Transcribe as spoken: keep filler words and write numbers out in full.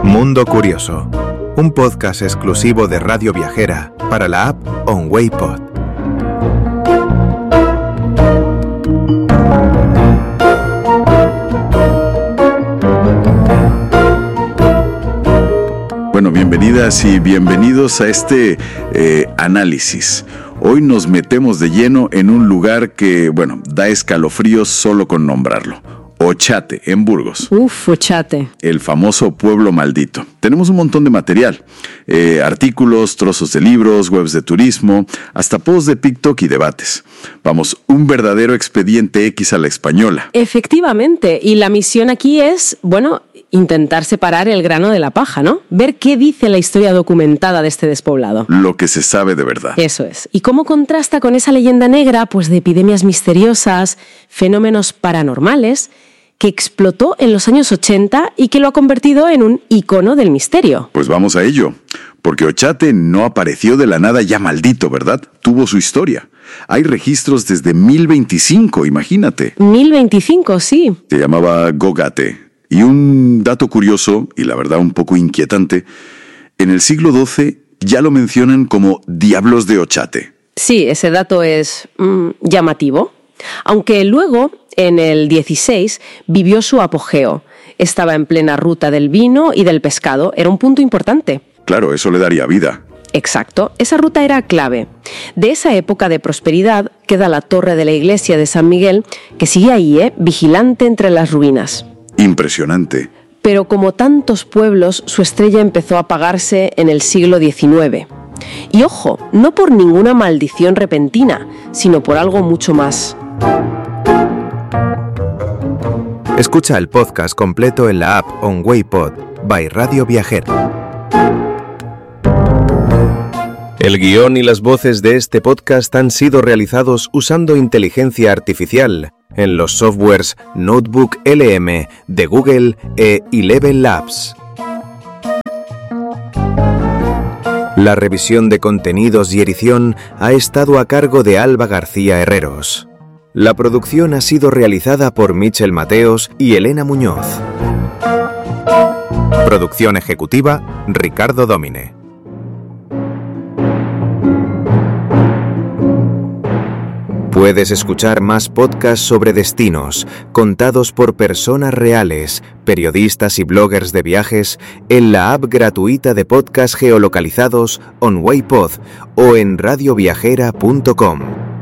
Mundo Curioso, un podcast exclusivo de Radio Viajera para la app OnWayPod. Bueno, bienvenidas y bienvenidos a este eh, análisis. Hoy nos metemos de lleno en un lugar que, bueno, da escalofríos solo con nombrarlo. Ochate, en Burgos. Uf, Ochate. El famoso pueblo maldito. Tenemos un montón de material. Eh, artículos, trozos de libros, webs de turismo, hasta posts de TikTok y debates. Vamos, un verdadero expediente X a la española. Efectivamente, y la misión aquí es, bueno, intentar separar el grano de la paja, ¿no? Ver qué dice la historia documentada de este despoblado. Lo que se sabe de verdad. Eso es. ¿Y cómo contrasta con esa leyenda negra, pues de epidemias misteriosas, fenómenos paranormales, que explotó en los años ochenta y que lo ha convertido en un icono del misterio? Pues vamos a ello, porque Ochate no apareció de la nada ya maldito, ¿verdad? Tuvo su historia. Hay registros desde mil veinticinco, imagínate. mil veinticinco, sí. Se llamaba Gogate. Y un dato curioso, y la verdad un poco inquietante, en el siglo doce ya lo mencionan como Diablos de Ochate. Sí, ese dato es mmm, llamativo. Aunque luego, en el dieciséis, vivió su apogeo. Estaba en plena ruta del vino y del pescado. Era un punto importante. Claro, eso le daría vida. Exacto, esa ruta era clave. De esa época de prosperidad queda la torre de la iglesia de San Miguel, que sigue ahí, ¿eh? vigilante entre las ruinas. Impresionante. Pero como tantos pueblos, su estrella empezó a apagarse en el siglo diecinueve. Y ojo, no por ninguna maldición repentina, sino por algo mucho más. Escucha el podcast completo en la app OnWayPod by Radio Viajera. El guión y las voces de este podcast han sido realizados usando inteligencia artificial en los softwares Notebook L M de Google e Eleven Labs. La revisión de contenidos y edición ha estado a cargo de Alba García Herreros. La producción ha sido realizada por Michel Mateos y Elena Muñoz. Producción ejecutiva, Ricardo Domine. Puedes escuchar más podcasts sobre destinos, contados por personas reales, periodistas y bloggers de viajes, en la app gratuita de podcasts geolocalizados OnWayPod o en radio viajera punto com.